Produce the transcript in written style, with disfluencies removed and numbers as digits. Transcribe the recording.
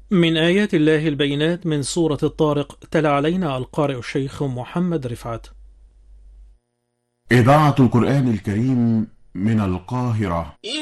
من آيات الله البينات من سورة الطارق تلا علينا القارئ الشيخ محمد رفعت. إذاعة القرآن الكريم من القاهرة.